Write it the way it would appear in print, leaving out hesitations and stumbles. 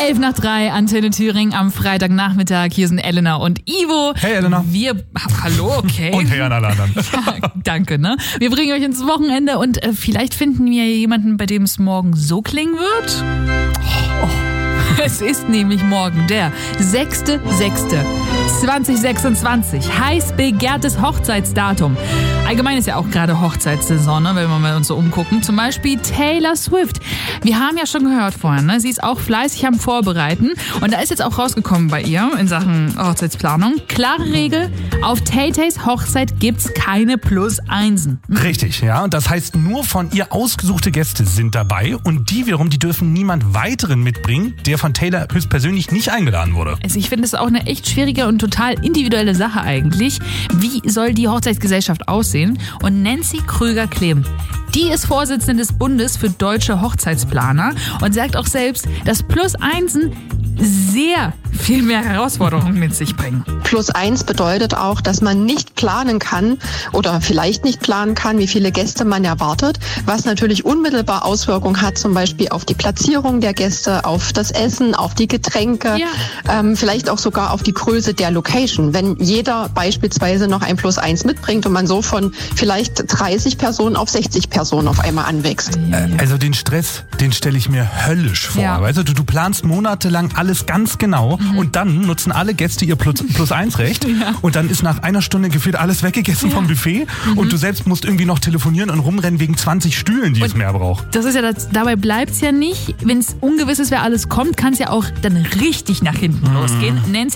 3:11, Antenne Thüringen am Freitagnachmittag. Hier sind Elena und Ivo. Hey Elena. Hallo, okay. Und hey an alle anderen. Ja, danke, ne? Wir bringen euch ins Wochenende und vielleicht finden wir jemanden, bei dem es morgen so klingen wird. Es ist nämlich morgen der 6.6.2026. Heiß begehrtes Hochzeitsdatum. Allgemein ist ja auch gerade Hochzeitssaison, ne, wenn wir mal uns so umgucken. Zum Beispiel Taylor Swift. Wir haben ja schon gehört vorhin, ne? Sie ist auch fleißig am Vorbereiten. Und da ist jetzt auch rausgekommen bei ihr in Sachen Hochzeitsplanung. Klare Regel, auf Tay-Tays Hochzeit gibt's keine +1. Richtig, ja. Und das heißt, nur von ihr ausgesuchte Gäste sind dabei. Und die wiederum, die dürfen niemand weiteren mitbringen, der von Taylor höchstpersönlich nicht eingeladen wurde. Also ich finde es auch eine echt schwierige und total individuelle Sache eigentlich. Wie soll die Hochzeitsgesellschaft aussehen? Und Nancy Krüger-Klemm, die ist Vorsitzende des Bundes für deutsche Hochzeitsplaner und sagt auch selbst, dass +1 sehr viel mehr Herausforderungen mit sich bringen. +1 bedeutet auch, dass man nicht planen kann oder vielleicht nicht planen kann, wie viele Gäste man erwartet, was natürlich unmittelbar Auswirkungen hat, zum Beispiel auf die Platzierung der Gäste, auf das Essen, auf die Getränke, vielleicht auch sogar auf die Größe der Location. Wenn jeder beispielsweise noch ein +1 mitbringt und man so von vielleicht 30 Personen auf 60 Personen auf einmal anwächst. Also den Stress, den stelle ich mir höllisch vor. Ja. Weißt du planst monatelang alles ganz genau und dann nutzen alle Gäste ihr +1-Recht und dann ist nach einer Stunde gefühlt alles weggegessen vom Buffet und du selbst musst irgendwie noch telefonieren und rumrennen wegen 20 Stühlen, die es mehr braucht. Das ist ja dabei bleibt es ja nicht. Wenn es ungewiss ist, wer alles kommt, kann es ja auch dann richtig nach hinten losgehen. Nancy